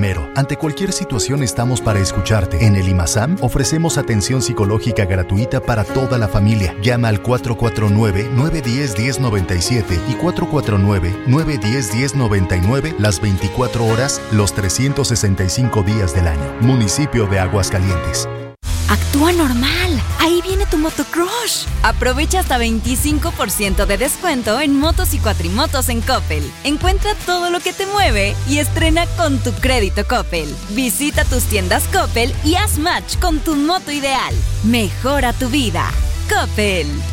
primero. Ante cualquier situación estamos para escucharte. En el IMASAM ofrecemos atención psicológica gratuita para toda la familia. Llama al 449-910-1097 y 449-910-1099 las 24 horas, los 365 días del año. Municipio de Aguascalientes. Actúa normal. Ahí viene tu motocrush. Aprovecha hasta 25% de descuento en motos y cuatrimotos en Coppel. Encuentra todo lo que te mueve y estrena con tu crédito Coppel. Visita tus tiendas Coppel y haz match con tu moto ideal. Mejora tu vida. Coppel.